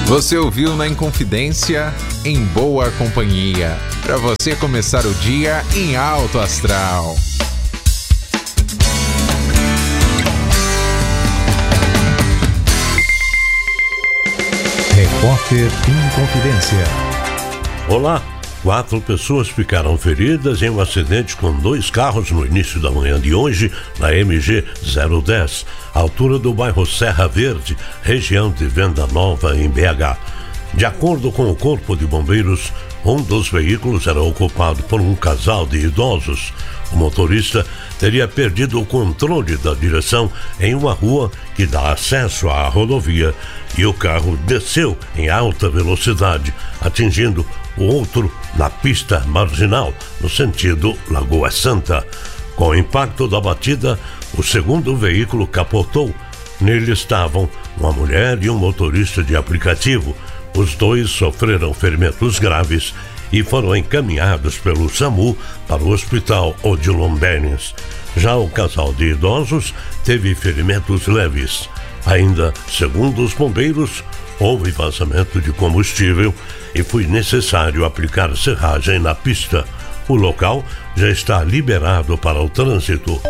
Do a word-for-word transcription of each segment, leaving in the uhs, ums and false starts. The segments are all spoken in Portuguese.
Você ouviu na Inconfidência, em boa companhia, para você começar o dia em alto astral. Repórter Inconfidência. Olá, quatro pessoas ficaram feridas em um acidente com dois carros no início da manhã de hoje na M G zero dez, altura do bairro Serra Verde, região de Venda Nova, em B H. De acordo com o Corpo de Bombeiros, um dos veículos era ocupado por um casal de idosos. O motorista teria perdido o controle da direção em uma rua que dá acesso à rodovia e o carro desceu em alta velocidade, atingindo o outro na pista marginal, no sentido Lagoa Santa. Com o impacto da batida, o segundo veículo capotou. Nele estavam uma mulher e um motorista de aplicativo. Os dois sofreram ferimentos graves e foram encaminhados pelo SAMU para o Hospital Odilon Bernes. Já o casal de idosos teve ferimentos leves. Ainda, segundo os bombeiros, houve vazamento de combustível e foi necessário aplicar serragem na pista. O local já está liberado para o trânsito.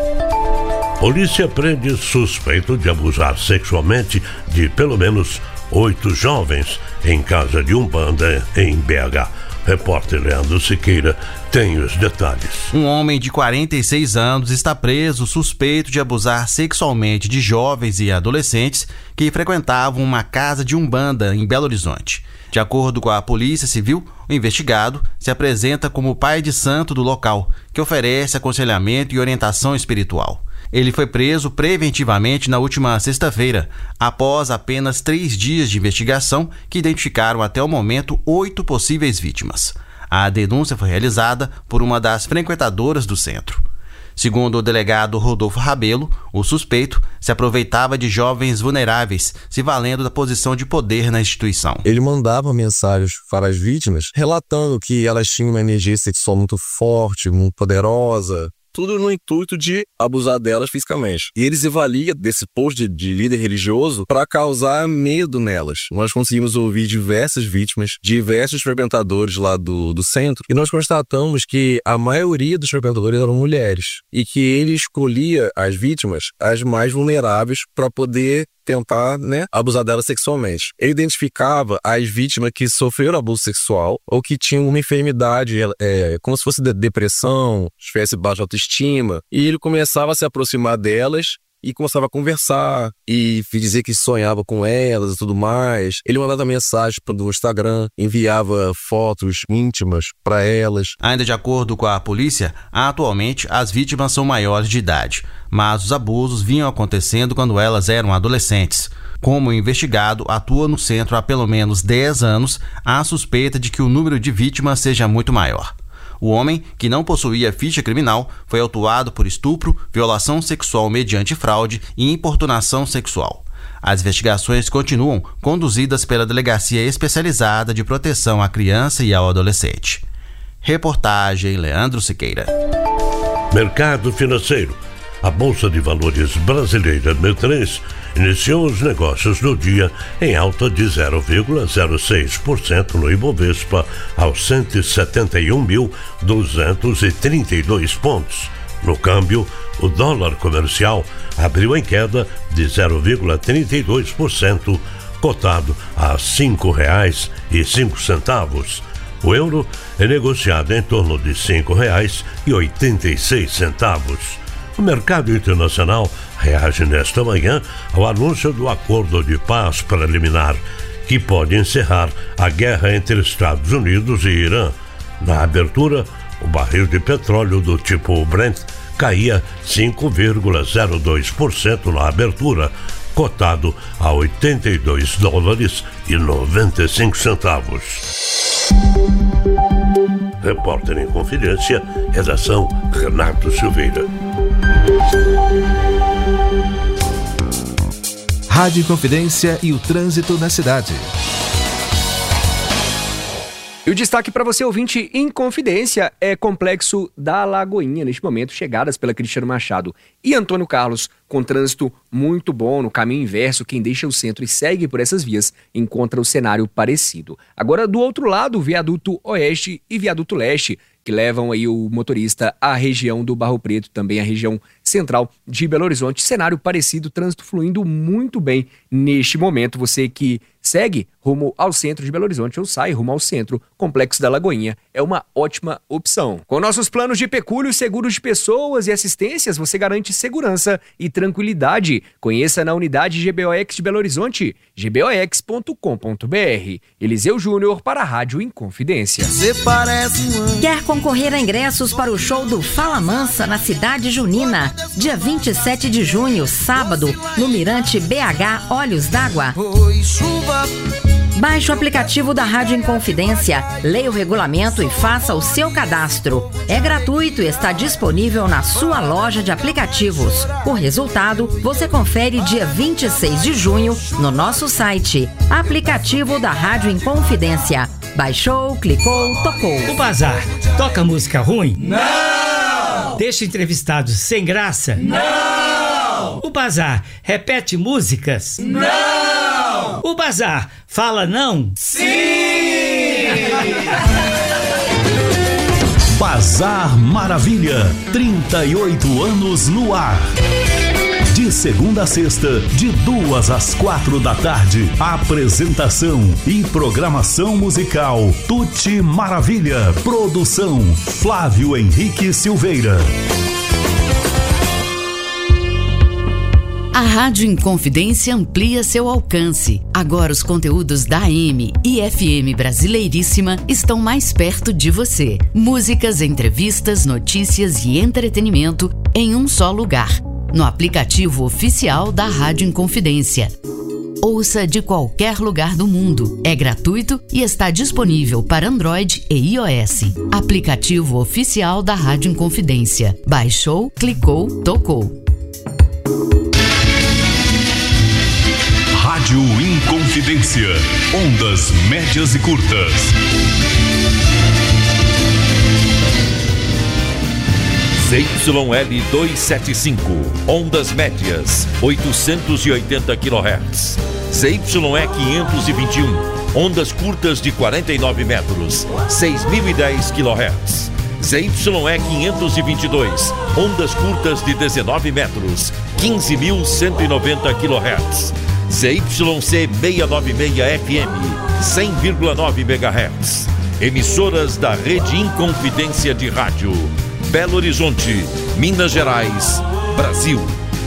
Polícia prende suspeito de abusar sexualmente de pelo menos oito jovens em casa de Umbanda, em B H. Repórter Leandro Siqueira tem os detalhes. Um homem de quarenta e seis anos está preso suspeito de abusar sexualmente de jovens e adolescentes que frequentavam uma casa de Umbanda em Belo Horizonte. De acordo com a Polícia Civil, o investigado se apresenta como pai de santo do local, que oferece aconselhamento e orientação espiritual. Ele foi preso preventivamente na última sexta-feira, após apenas três dias de investigação que identificaram até o momento oito possíveis vítimas. A denúncia foi realizada por uma das frequentadoras do centro. Segundo o delegado Rodolfo Rabelo, o suspeito se aproveitava de jovens vulneráveis, se valendo da posição de poder na instituição. Ele mandava mensagens para as vítimas, relatando que elas tinham uma energia sexual muito forte, muito poderosa, tudo no intuito de abusar delas fisicamente. E eles se valia desse posto de, de líder religioso para causar medo nelas. Nós conseguimos ouvir diversas vítimas, diversos frequentadores lá do, do centro, e nós constatamos que a maioria dos frequentadores eram mulheres, e que ele escolhia as vítimas, as mais vulneráveis, para poder tentar, né, abusar dela sexualmente. Ele identificava as vítimas que sofreram abuso sexual ou que tinham uma enfermidade, é, como se fosse de depressão, espécie de baixa autoestima, e ele começava a se aproximar delas e começava a conversar e dizer que sonhava com elas e tudo mais. Ele mandava mensagens no Instagram, enviava fotos íntimas para elas. Ainda de acordo com a polícia, atualmente as vítimas são maiores de idade, mas os abusos vinham acontecendo quando elas eram adolescentes. Como o investigado atua no centro há pelo menos dez anos, há suspeita de que o número de vítimas seja muito maior. O homem, que não possuía ficha criminal, foi autuado por estupro, violação sexual mediante fraude e importunação sexual. As investigações continuam, conduzidas pela Delegacia Especializada de Proteção à Criança e ao Adolescente. Reportagem Leandro Siqueira. Mercado financeiro. A Bolsa de Valores brasileira B três iniciou os negócios do dia em alta de zero vírgula zero seis por cento no Ibovespa aos cento e setenta e um mil duzentos e trinta e dois pontos. No câmbio, o dólar comercial abriu em queda de zero vírgula trinta e dois por cento, cotado a cinco reais e cinco centavos. O euro é negociado em torno de cinco reais e oitenta e seis centavos. O mercado internacional reage nesta manhã ao anúncio do acordo de paz preliminar, que pode encerrar a guerra entre Estados Unidos e Irã. Na abertura, o barril de petróleo do tipo Brent caía cinco vírgula zero dois por cento na abertura, cotado a oitenta e dois dólares e noventa e cinco centavos. Repórter em Confidência, redação Renato Silveira. Rádio Confidência e o trânsito na cidade. E o destaque para você, ouvinte, em confidência, é Complexo da Lagoinha. Neste momento, chegadas pela Cristiano Machado e Antônio Carlos, com trânsito muito bom no caminho inverso. Quem deixa o centro e segue por essas vias encontra o cenário parecido. Agora, do outro lado, o Viaduto Oeste e Viaduto Leste, que levam aí o motorista à região do Barro Preto, também à região central de Belo Horizonte. Cenário parecido, trânsito fluindo muito bem neste momento. Você que segue rumo ao centro de Belo Horizonte ou sai rumo ao centro, Complexo da Lagoinha é uma ótima opção. Com nossos planos de pecúlio, seguros de pessoas e assistências, você garante segurança e tranquilidade. Conheça na unidade G B O X de Belo Horizonte, g b o x ponto com ponto b r. Eliseu Júnior para a Rádio Inconfidência. Você parece um... Quer concorrer a ingressos para o show do Fala Mansa na cidade junina? Dia vinte e sete de junho, sábado, no Mirante B H Olhos d'Água. Oi, chuva. Baixe o aplicativo da Rádio Inconfidência, leia o regulamento e faça o seu cadastro. É gratuito e está disponível na sua loja de aplicativos. O resultado você confere dia vinte e seis de junho no nosso site. Aplicativo da Rádio Inconfidência. Baixou, clicou, tocou. O Bazar toca música ruim? Não! Deixa entrevistados sem graça? Não! O Bazar repete músicas? Não! O Bazar fala não? Sim! Bazar Maravilha, trinta e oito anos no ar. De segunda a sexta, de duas às quatro da tarde. Apresentação e programação musical Tuti Maravilha. Produção Flávio Henrique Silveira. A Rádio Inconfidência amplia seu alcance. Agora os conteúdos da A M e F M Brasileiríssima estão mais perto de você. Músicas, entrevistas, notícias e entretenimento em um só lugar. No aplicativo oficial da Rádio Inconfidência. Ouça de qualquer lugar do mundo. É gratuito e está disponível para Android e iOS. Aplicativo oficial da Rádio Inconfidência. Baixou, clicou, tocou. Rádio Inconfidência. Ondas médias e curtas. Z Y L duzentos e setenta e cinco, ondas médias, oitocentos e oitenta quilohertz. Z Y E quinhentos e vinte e um, ondas curtas de quarenta e nove metros, seis mil e dez quilohertz. Z Y E quinhentos e vinte e dois, ondas curtas de dezenove metros, quinze mil cento e noventa quilohertz. Z Y C seiscentos e noventa e seis F M, cem vírgula nove megahertz. Emissoras da Rede Inconfidência de Rádio. Belo Horizonte, Minas Gerais, Brasil.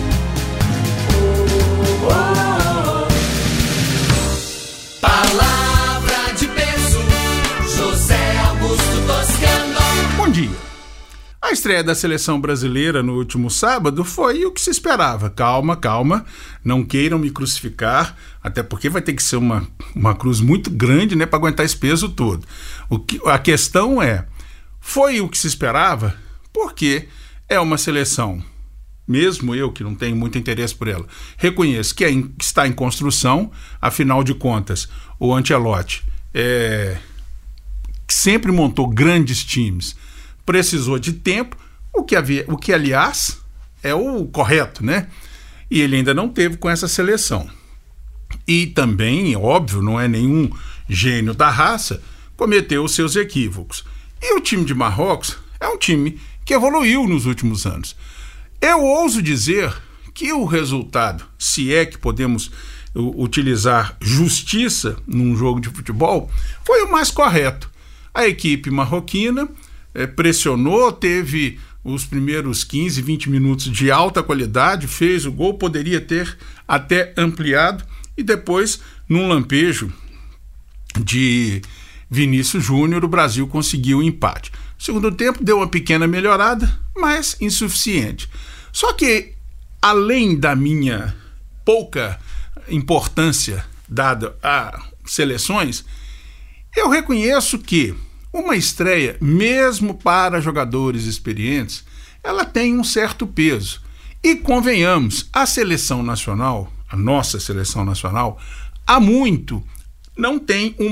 Palavra de peso, José Augusto Toscano. Bom dia. A estreia da seleção brasileira no último sábado foi o que se esperava. Calma, calma, não queiram me crucificar, até porque vai ter que ser uma, uma cruz muito grande, né, para aguentar esse peso todo. O que, a questão é, foi o que se esperava? Porque é uma seleção, mesmo eu que não tenho muito interesse por ela, reconheço que, é em, que está em construção. Afinal de contas, o Ancelotti é, sempre montou grandes times, precisou de tempo, o que, havia, o que aliás é o correto, né? E ele ainda não teve com essa seleção. E também, óbvio, não é nenhum gênio da raça, cometeu os seus equívocos. E o time de Marrocos é um time que evoluiu nos últimos anos. Eu ouso dizer que o resultado, se é que podemos utilizar justiça num jogo de futebol, foi o mais correto. A equipe marroquina eh, pressionou, teve os primeiros quinze, vinte minutos de alta qualidade, fez o gol, poderia ter até ampliado, e depois, num lampejo de Vinícius Júnior, o Brasil conseguiu o empate. O segundo tempo deu uma pequena melhorada, mas insuficiente. Só que, além da minha pouca importância dada a seleções, eu reconheço que uma estreia, mesmo para jogadores experientes, ela tem um certo peso. E convenhamos, a seleção nacional, a nossa seleção nacional, há muito não tem uma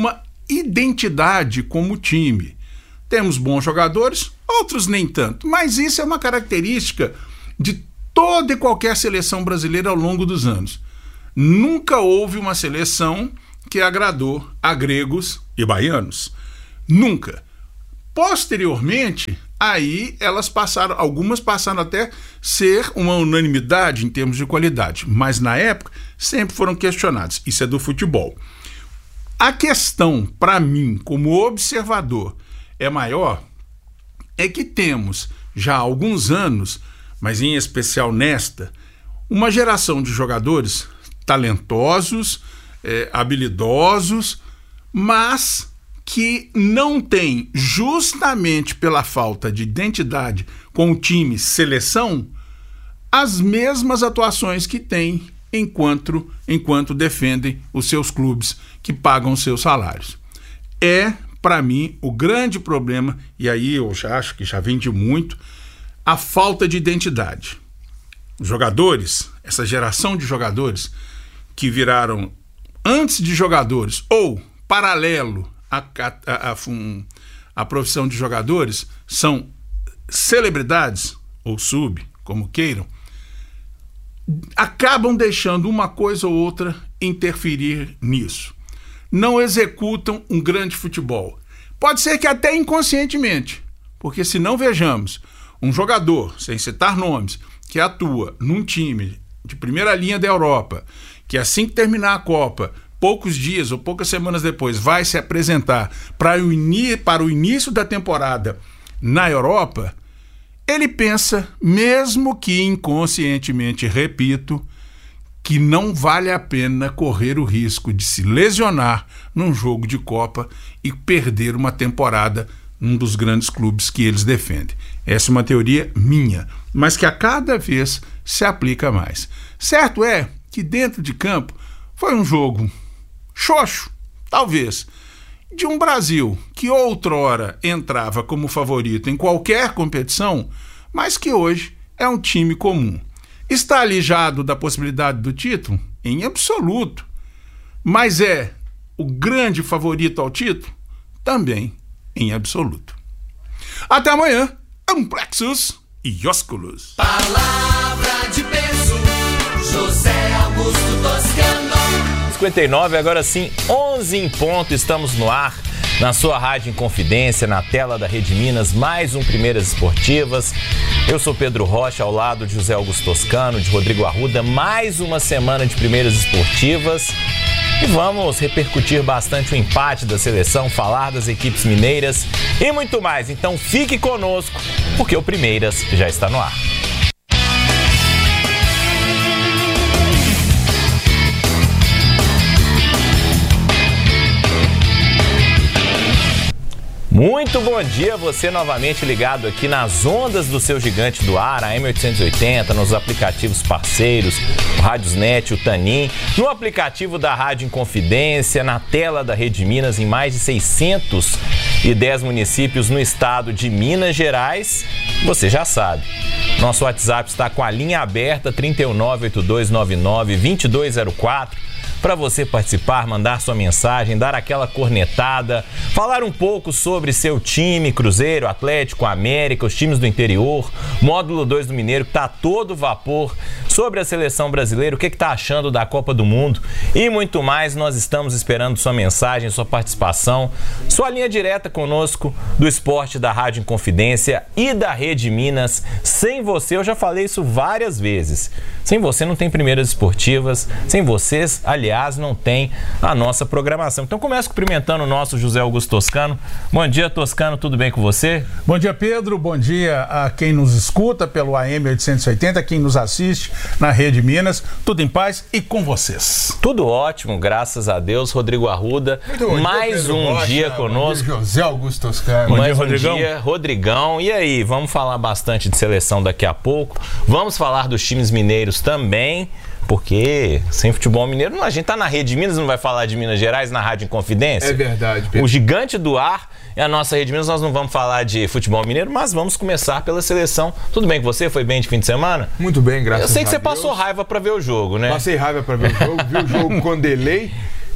identidade como time. Temos bons jogadores, outros nem tanto, mas isso é uma característica de toda e qualquer seleção brasileira ao longo dos anos. Nunca houve uma seleção que agradou a gregos e baianos. Nunca. Posteriormente, aí elas passaram, algumas passaram até ser uma unanimidade em termos de qualidade, mas na época sempre foram questionadas. Isso é do futebol. A questão, para mim, como observador, é maior, é que temos já há alguns anos, mas em especial nesta, uma geração de jogadores talentosos, é, habilidosos, mas que não tem, justamente pela falta de identidade com o time seleção, as mesmas atuações que tem enquanto, enquanto defendem os seus clubes que pagam os seus salários. É, para mim, o grande problema, e aí eu já acho que já vem de muito, a falta de identidade. Os jogadores, essa geração de jogadores que viraram antes de jogadores ou paralelo à, à, à, à profissão de jogadores, são celebridades ou sub, como queiram, acabam deixando uma coisa ou outra interferir nisso. Não executam um grande futebol. Pode ser que até inconscientemente, porque se não vejamos um jogador, sem citar nomes, que atua num time de primeira linha da Europa, que assim que terminar a Copa, poucos dias ou poucas semanas depois, vai se apresentar para o, ini- para o início da temporada na Europa, ele pensa, mesmo que inconscientemente, repito, que não vale a pena correr o risco de se lesionar num jogo de Copa e perder uma temporada num dos grandes clubes que eles defendem. Essa é uma teoria minha, mas que a cada vez se aplica mais. Certo é que dentro de campo foi um jogo xoxo, talvez, de um Brasil que outrora entrava como favorito em qualquer competição, mas que hoje é um time comum. Está alijado da possibilidade do título? Em absoluto. Mas é o grande favorito ao título? Também em absoluto. Até amanhã, Amplexus e Ósculos. Palavra de peso, José Augusto Toscano. cinquenta e nove, agora sim, onze em ponto, estamos no ar, na sua Rádio Inconfidência, na tela da Rede Minas, mais um Primeiras Esportivas. Eu sou Pedro Rocha, ao lado de José Augusto Toscano, de Rodrigo Arruda, mais uma semana de Primeiras Esportivas. E vamos repercutir bastante o empate da seleção, falar das equipes mineiras e muito mais. Então fique conosco, porque o Primeiras já está no ar. Muito bom dia, você novamente ligado aqui nas ondas do seu gigante do ar, a M oitocentos e oitenta, nos aplicativos parceiros, o Rádiosnet, o Tanin, no aplicativo da Rádio Inconfidência, na tela da Rede Minas, em mais de seiscentos e dez municípios no estado de Minas Gerais. Você já sabe, nosso WhatsApp está com a linha aberta, trinta e nove, oitenta e dois noventa e nove, vinte e dois zero quatro. Para você participar, mandar sua mensagem, dar aquela cornetada, falar um pouco sobre seu time, Cruzeiro, Atlético, América, os times do interior, Módulo dois do Mineiro, que está a todo vapor, sobre a seleção brasileira, o que está achando da Copa do Mundo e muito mais. Nós estamos esperando sua mensagem, sua participação, sua linha direta conosco do esporte da Rádio Inconfidência e da Rede Minas. Sem você, eu já falei isso várias vezes, sem você não tem Primeiras Esportivas, sem vocês, aliás, Aliás, não tem a nossa programação. Então começo cumprimentando o nosso José Augusto Toscano. Bom dia, Toscano, tudo bem com você? Bom dia, Pedro. Bom dia a quem nos escuta pelo A M oitocentos e oitenta, quem nos assiste na Rede Minas. Tudo em paz e com vocês. Tudo ótimo, graças a Deus. Rodrigo Arruda, mais dia, um Rocha, dia conosco. Bom dia, José Augusto Toscano. Mais Bom dia, um Rodrigão. dia, Rodrigão. E aí, vamos falar bastante de seleção daqui a pouco. Vamos falar dos times mineiros também. Porque sem futebol mineiro, a gente tá na Rede Minas, não vai falar de Minas Gerais na Rádio Inconfidência? É verdade, Pedro. O gigante do ar é a nossa Rede Minas, nós não vamos falar de futebol mineiro, mas vamos começar pela seleção. Tudo bem com você? Foi bem de fim de semana? Muito bem, graças a Deus. Eu sei que você passou raiva pra ver o jogo, né? Passei raiva pra ver o jogo, vi o jogo com delay.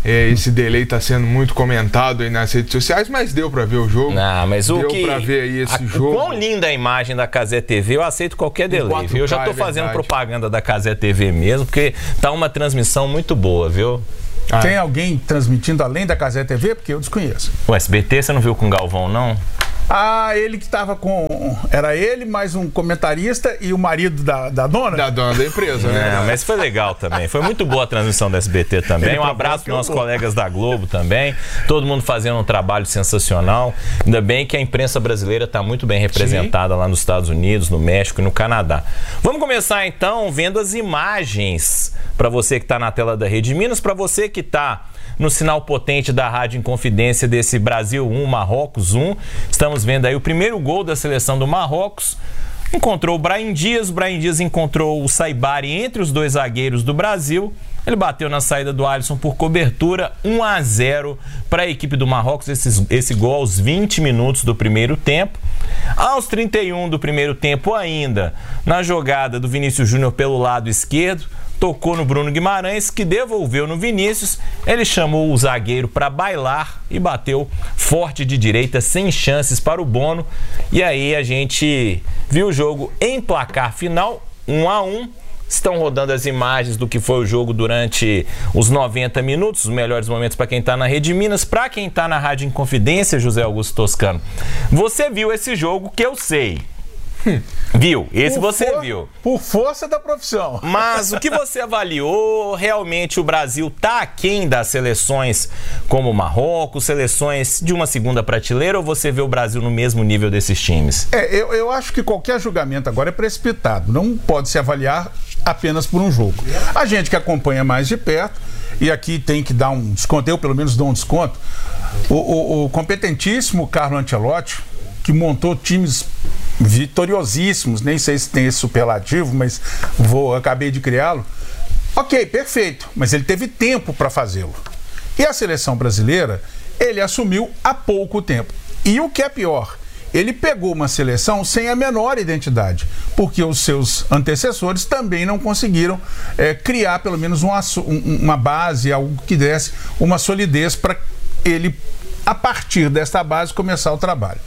É, esse delay tá sendo muito comentado aí nas redes sociais, mas deu pra ver o jogo. Ah, mas o deu que... pra ver aí esse a, jogo. O quão linda a imagem da Cazé T V, eu aceito qualquer delay, viu? Eu já tô é fazendo verdade. propaganda da Cazé T V mesmo, porque tá uma transmissão muito boa, viu? Ah. Tem alguém transmitindo além da Cazé T V? Porque eu desconheço. O S B T, você não viu com o Galvão, não? Ah, ele que tava com... Era ele, mais um comentarista e o marido da, da dona? Da dona da empresa, né? É, mas foi legal também. Foi muito boa a transmissão da S B T também. Um abraço para nossos colegas da Globo também. Todo mundo fazendo um trabalho sensacional. Ainda bem que a imprensa brasileira está muito bem representada Sim. lá nos Estados Unidos, no México e no Canadá. Vamos começar então vendo as imagens para você que está na tela da Rede Minas, para você que está no sinal potente da Rádio Inconfidência desse Brasil um, Marrocos um. Estamos vendo aí o primeiro gol da seleção do Marrocos. Encontrou o Brahim Dias, o Brahim Dias encontrou o Saibari entre os dois zagueiros do Brasil. Ele bateu na saída do Alisson por cobertura, um a zero para a equipe do Marrocos, esse, esse gol aos vinte minutos do primeiro tempo. Aos trinta e um do primeiro tempo ainda, na jogada do Vinícius Júnior pelo lado esquerdo, tocou no Bruno Guimarães, que devolveu no Vinícius. Ele chamou o zagueiro para bailar e bateu forte de direita, sem chances para o Bono. E aí a gente viu o jogo em placar final, um a um. Estão rodando as imagens do que foi o jogo durante os noventa minutos, os melhores momentos para quem está na Rede Minas. Para quem está na Rádio Inconfidência, José Augusto Toscano, você viu esse jogo que eu sei. Hum. Viu? Esse por você for, viu. Por força da profissão. Mas o que você avaliou? Realmente o Brasil está aquém das seleções como o Marrocos, seleções de uma segunda prateleira, ou você vê o Brasil no mesmo nível desses times? É, eu, eu acho que qualquer julgamento agora é precipitado. Não pode se avaliar apenas por um jogo. A gente que acompanha mais de perto, e aqui tem que dar um desconto, eu pelo menos dou um desconto, o, o, o competentíssimo Carlo Ancelotti, que montou times vitoriosíssimos, nem sei se tem esse superlativo, mas vou, acabei de criá-lo. Ok, perfeito, mas ele teve tempo para fazê-lo. E a seleção brasileira, ele assumiu há pouco tempo. E o que é pior, ele pegou uma seleção sem a menor identidade, porque os seus antecessores também não conseguiram é, criar pelo menos uma, uma base, algo que desse uma solidez para ele, a partir desta base, começar o trabalho.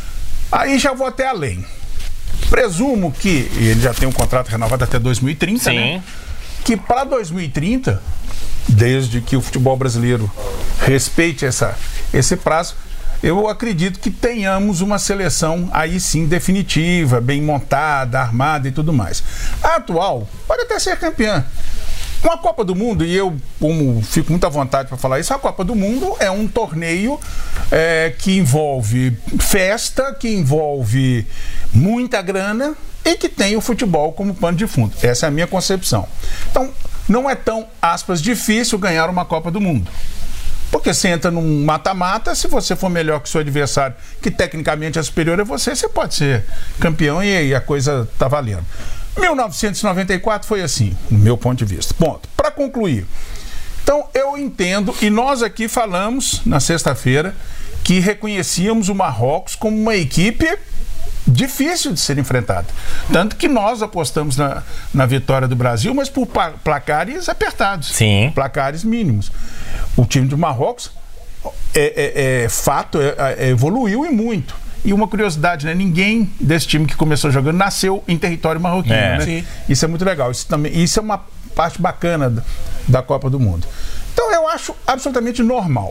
Aí já vou até além. Presumo que, e ele já tem um contrato renovado até dois mil e trinta, Sim. né? Que para dois mil e trinta, desde que o futebol brasileiro respeite essa, esse prazo, eu acredito que tenhamos uma seleção aí sim definitiva, bem montada, armada e tudo mais. A atual pode até ser campeã. Uma Copa do Mundo, e eu como fico muito à vontade para falar isso, a Copa do Mundo é um torneio é, que envolve festa, que envolve muita grana e que tem o futebol como pano de fundo. Essa é a minha concepção. Então, não é tão, aspas, difícil ganhar uma Copa do Mundo. Porque você entra num mata-mata, se você for melhor que o seu adversário, que tecnicamente é superior a você, você pode ser campeão e aí a coisa tá valendo. mil novecentos e noventa e quatro foi assim, no meu ponto de vista. Ponto. Para concluir, então eu entendo, e nós aqui falamos na sexta-feira que reconhecíamos o Marrocos como uma equipe difícil de ser enfrentada. Tanto que nós apostamos na, na vitória do Brasil, mas por placares apertados. Sim. Placares mínimos. O time do Marrocos, é, é, é fato, é, é, evoluiu e muito. E uma curiosidade, né? Ninguém desse time que começou jogando nasceu em território marroquino, é. né? Sim. Isso é muito legal. Isso, também, isso é uma parte bacana da, da Copa do Mundo. Então eu acho absolutamente normal.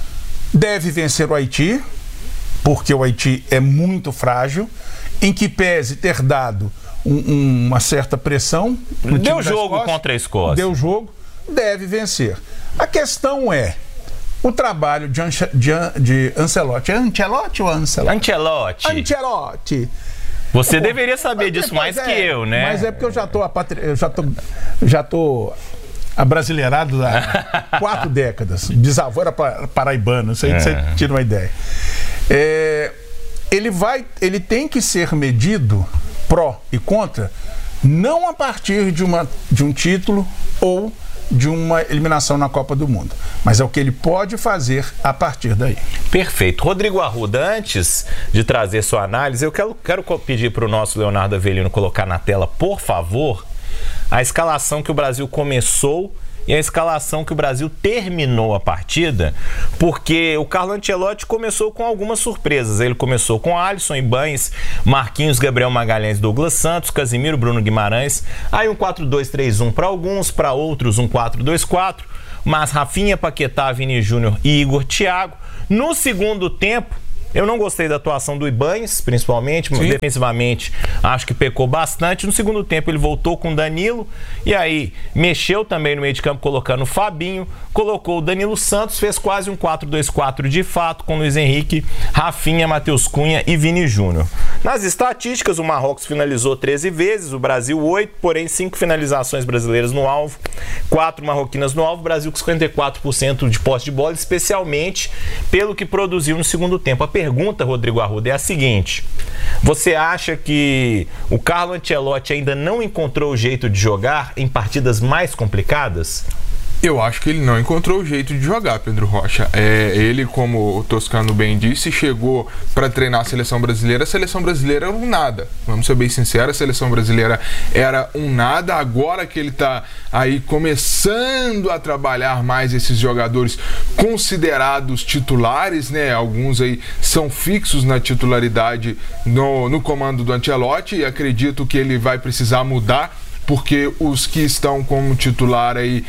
Deve vencer o Haiti, porque o Haiti é muito frágil, em que pese ter dado um, um, uma certa pressão. Deu jogo Escócia, contra a Escócia. Deu jogo, deve vencer. A questão é o trabalho de, Anche, de, de Ancelotti. É Ancelotti ou Ancelotti? Ancelotti. Ancelotti. Você Pô, deveria saber disso mais é, que eu, né? Mas é porque eu já tô, apatri... eu já tô, já tô abrasileirado há quatro décadas. Bisavô era paraibano, isso aí é. Você tira uma ideia. É, ele vai, ele tem que ser medido pró e contra, não a partir de, uma, de um título ou de uma eliminação na Copa do Mundo, mas é o que ele pode fazer a partir daí. Perfeito. Rodrigo Arruda, antes de trazer sua análise, eu quero, quero pedir para o nosso Leonardo Avelino colocar na tela, por favor, a escalação que o Brasil começou e a escalação que o Brasil terminou a partida, porque o Carlo Ancelotti começou com algumas surpresas. Ele começou com Alisson, Ibanez, Marquinhos, Gabriel Magalhães, Douglas Santos, Casimiro, Bruno Guimarães. Aí um quatro dois três um para alguns, para outros um quatro dois quatro, mas Rafinha, Paquetá, Vini Júnior e Igor Thiago. No segundo tempo, eu não gostei da atuação do Ibanez, principalmente, Sim. defensivamente, acho que pecou bastante. No segundo tempo ele voltou com o Danilo, e aí mexeu também no meio de campo, colocando o Fabinho, colocou o Danilo Santos, fez quase um quatro dois quatro de fato, com Luiz Henrique, Rafinha, Matheus Cunha e Vini Júnior. Nas estatísticas, o Marrocos finalizou treze vezes, o Brasil oito, porém cinco finalizações brasileiras no alvo, quatro marroquinas no alvo, o Brasil com cinquenta e quatro por cento de posse de bola, especialmente pelo que produziu no segundo tempo. A pergunta, Rodrigo Arruda, é a seguinte: você acha que o Carlo Ancelotti ainda não encontrou o jeito de jogar em partidas mais complicadas? Eu acho que ele não encontrou o jeito de jogar, Pedro Rocha. É, ele, como o Toscano bem disse, chegou para treinar a seleção brasileira. A seleção brasileira era um nada. Vamos ser bem sinceros, a seleção brasileira era um nada. Agora que ele está aí começando a trabalhar mais esses jogadores considerados titulares, né? Alguns aí são fixos na titularidade no, no comando do Ancelotti, e acredito que ele vai precisar mudar, porque os que estão como titular aí,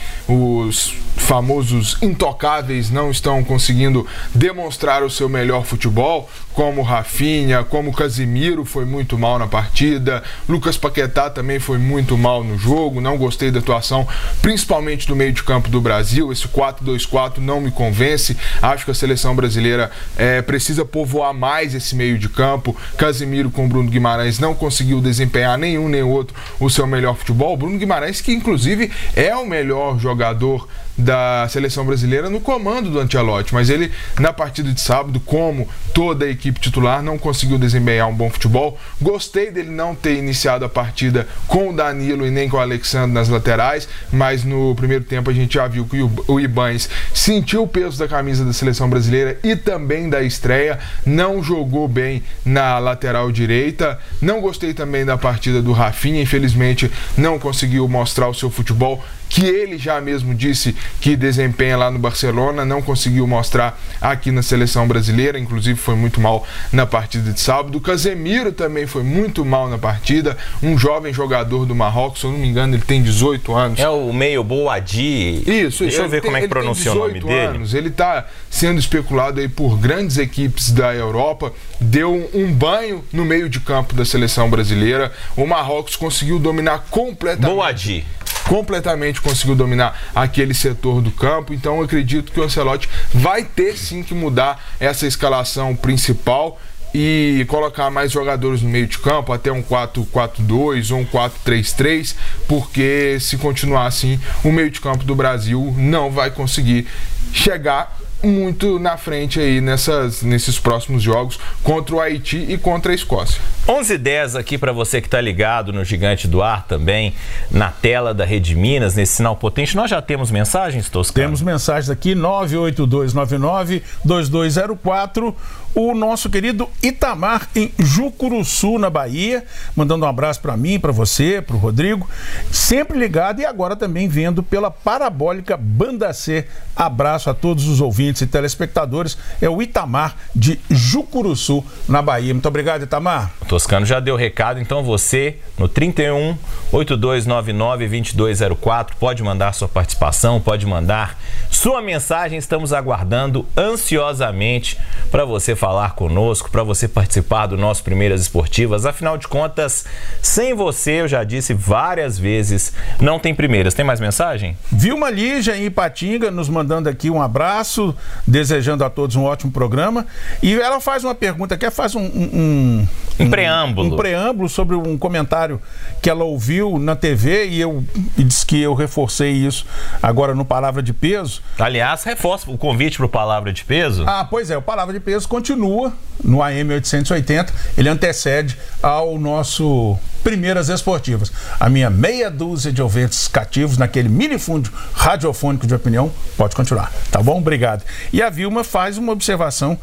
os famosos intocáveis, não estão conseguindo demonstrar o seu melhor futebol, como Rafinha, como Casimiro foi muito mal na partida, Lucas Paquetá também foi muito mal no jogo, não gostei da atuação, principalmente do meio de campo do Brasil. Esse quatro dois quatro não me convence, acho que a seleção brasileira é, precisa povoar mais esse meio de campo. Casimiro com Bruno Guimarães não conseguiu desempenhar nenhum nem outro o seu melhor futebol. Bruno Guimarães, que inclusive é o melhor jogador da seleção brasileira no comando do Ancelotti, mas ele, na partida de sábado, como toda a equipe titular, não conseguiu desempenhar um bom futebol. Gostei dele não ter iniciado a partida com o Danilo e nem com o Alexandre nas laterais, mas no primeiro tempo a gente já viu que o Ibanez sentiu o peso da camisa da seleção brasileira e também da estreia, não jogou bem na lateral direita. Não gostei também da partida do Rafinha, infelizmente não conseguiu mostrar o seu futebol, que ele já mesmo disse que desempenha lá no Barcelona, não conseguiu mostrar aqui na seleção brasileira, inclusive foi muito mal na partida de sábado. O Casemiro também foi muito mal na partida, um jovem jogador do Marrocos, se eu não me engano ele tem dezoito anos. É o meio Boadi. Isso, deixa eu ver tem, como é que pronuncia o nome anos. dele. Ele está sendo especulado aí por grandes equipes da Europa, deu um banho no meio de campo da seleção brasileira. O Marrocos conseguiu dominar completamente. Boadi. completamente conseguiu dominar aquele setor do campo, então eu acredito que o Ancelotti vai ter sim que mudar essa escalação principal e colocar mais jogadores no meio de campo, até um quatro quatro dois ou um quatro três três, porque se continuar assim, o meio de campo do Brasil não vai conseguir chegar muito na frente aí nessas, nesses próximos jogos contra o Haiti e contra a Escócia. onze e dez aqui para você que está ligado no Gigante do Ar também, na tela da Rede Minas, nesse sinal potente. Nós já temos mensagens, Toscano? Temos mensagens aqui, nove oito dois nove nove dois dois zero quatro. O nosso querido Itamar em Jucuruçu, na Bahia, mandando um abraço para mim, para você, para o Rodrigo, sempre ligado e agora também vendo pela parabólica Banda C. Abraço a todos os ouvintes e telespectadores. É o Itamar de Jucuruçu, na Bahia. Muito obrigado, Itamar. O Toscano já deu recado, então você no trinta e um, oito dois nove nove, vinte e dois zero quatro pode mandar sua participação, pode mandar sua mensagem. Estamos aguardando ansiosamente para você falar conosco, para você participar do nosso Primeiras Esportivas. Afinal de contas, sem você, eu já disse várias vezes, não tem primeiras. Tem mais mensagem? Vilma Lígia em Ipatinga nos mandando aqui um abraço, desejando a todos um ótimo programa. E ela faz uma pergunta aqui, faz um... Um, um, um preâmbulo. Um preâmbulo sobre um comentário que ela ouviu na T V e eu e disse que eu reforcei isso agora no Palavra de Peso. Aliás, reforça o convite para o Palavra de Peso. Ah, pois é, o Palavra de Peso continua no A M oitocentos e oitenta, ele antecede ao nosso Primeiras Esportivas. A minha meia dúzia de ouvintes cativos naquele minifúndio radiofônico de opinião pode continuar, tá bom? Obrigado. E a Vilma faz uma observação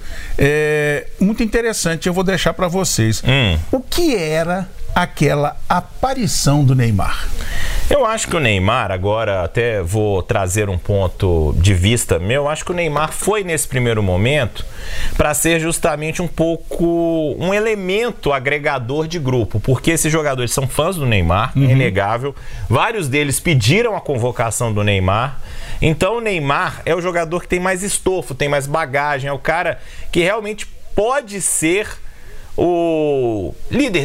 é, muito interessante, eu vou deixar para vocês. Hum. O que era aquela aparição do Neymar? Eu acho que o Neymar, agora até vou trazer um ponto de vista meu, acho que o Neymar foi nesse primeiro momento para ser justamente um pouco um elemento agregador de grupo, porque esses jogadores são fãs do Neymar, uhum. é inegável, vários deles pediram a convocação do Neymar, então o Neymar é o jogador que tem mais estofo, tem mais bagagem, é o cara que realmente pode ser o líder